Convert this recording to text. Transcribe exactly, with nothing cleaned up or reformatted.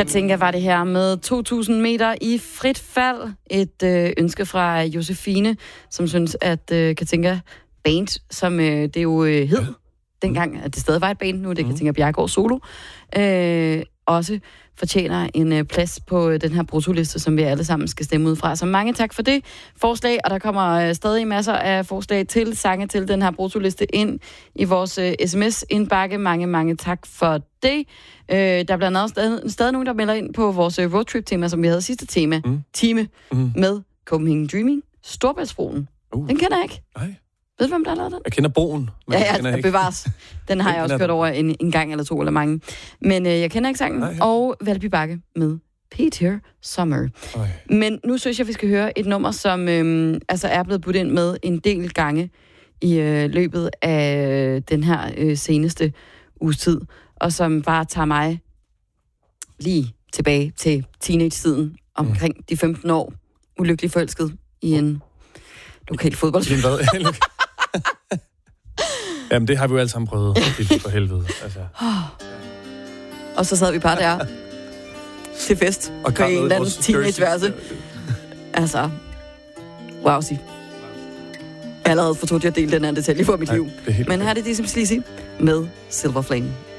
Katinka var det her med to tusind meter i frit fald. Et øh, ønske fra Josefine, som synes, at øh, Katinka Band, som øh, det jo øh, hed, dengang at det stadig var et band, nu er det mm. Katinka Bjerregaard solo, øh, også fortjener en øh, plads på øh, den her brutoliste, som vi alle sammen skal stemme ud fra. Så mange tak for det forslag, og der kommer øh, stadig masser af forslag til sange til den her brutoliste ind i vores øh, sms-indbakke. Mange, mange tak for det. Øh, der er blandt andet stadig, stadig nogen, der melder ind på vores øh, roadtrip-tema, som vi havde sidste tema, mm. time mm. med Copenhagen Dreaming, Storebæltsbroen. Uh. Den kender jeg ikke. Nej. Ved du, hvem der har lavet den? Jeg kender broen. Men ja, ja, jeg bevares. Den har jeg også kørt over en, en gang eller to eller mange. Men øh, jeg kender ikke sangen. Nej, ja. Og Valby Bakke med Peter Summer. Øj. Men nu synes jeg, vi skal høre et nummer, som øh, altså er blevet budt ind med en del gange i øh, løbet af den her øh, seneste uges tid, og som bare tager mig lige tilbage til teenage-tiden, omkring mm. de femten år, ulykkelig forelsket i en lokal fodboldspiller. Jamen, det har vi jo alle sammen prøvet. For helvede. Altså. Og så sad vi bare der til fest og på en eller anden teenageværelse. Altså, wow, sig. Allerede for to, jeg delte den anden detalje for mit liv. Men her er det Disney Sleazy med Silver Flame.